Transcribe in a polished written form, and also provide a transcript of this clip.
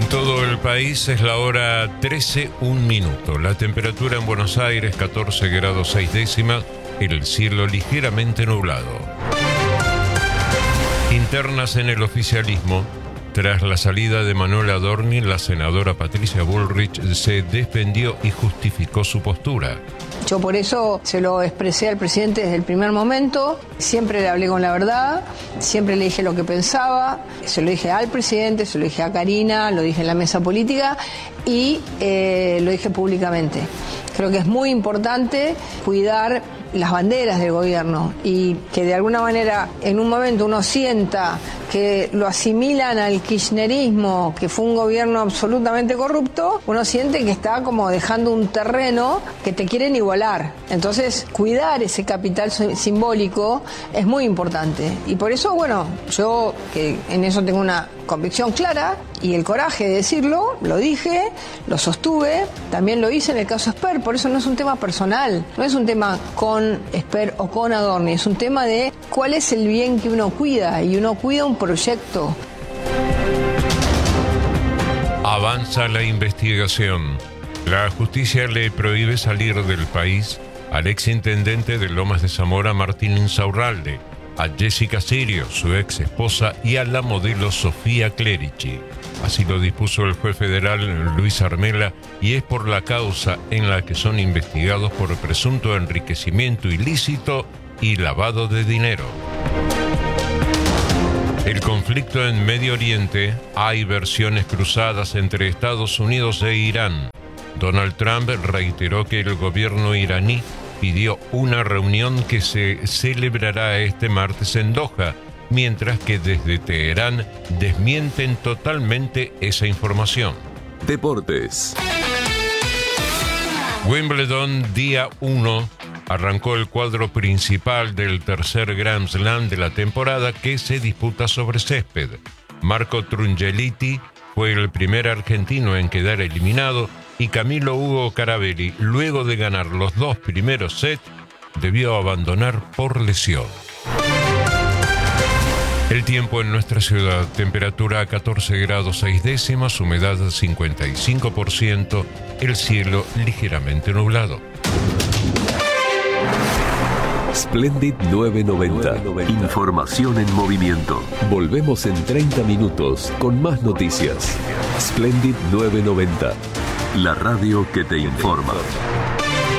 todo el país es la hora 13:01. La temperatura en Buenos Aires 14 grados 6 décimas, el cielo ligeramente nublado. Internas en el oficialismo. Tras la salida de Manuel Adorni, la senadora Patricia Bullrich se defendió y justificó su postura. Yo por eso se lo expresé al presidente desde el primer momento, siempre le hablé con la verdad, siempre le dije lo que pensaba, se lo dije al presidente, se lo dije a Karina, lo dije en la mesa política y lo dije públicamente. Creo que es muy importante cuidar las banderas del gobierno y que de alguna manera en un momento uno sienta que lo asimilan al kirchnerismo, que fue un gobierno absolutamente corrupto, uno siente que está como dejando un terreno que te quieren igualar. Entonces, cuidar ese capital simbólico es muy importante. Y por eso, bueno, yo que en eso tengo una convicción clara y el coraje de decirlo, lo dije, lo sostuve, también lo hice en el caso Esper, por eso no es un tema personal, no es un tema con Esper o con Adorni, es un tema de cuál es el bien que uno cuida, y uno cuida un proyecto. Avanza la investigación. La justicia le prohíbe salir del país al exintendente de Lomas de Zamora, Martín Insaurralde, a Jessica Sirio, su ex esposa, y a la modelo Sofía Clerici. Así lo dispuso el juez federal Luis Armela, y es por la causa en la que son investigados por presunto enriquecimiento ilícito y lavado de dinero. El conflicto en Medio Oriente, hay versiones cruzadas entre Estados Unidos e Irán. Donald Trump reiteró que el gobierno iraní pidió una reunión que se celebrará este martes en Doha, mientras que desde Teherán desmienten totalmente esa información. Deportes. Wimbledon, día 1. Arrancó el cuadro principal del tercer Grand Slam de la temporada, que se disputa sobre césped. Marco Trungelliti fue el primer argentino en quedar eliminado y Camilo Hugo Carabelli, luego de ganar los dos primeros sets, debió abandonar por lesión. El tiempo en nuestra ciudad: temperatura 14 grados 6 décimas, humedad 55%, el cielo ligeramente nublado. Splendid 990. Información en movimiento. Volvemos en 30 minutos con más noticias. Splendid 990. La radio que te informa.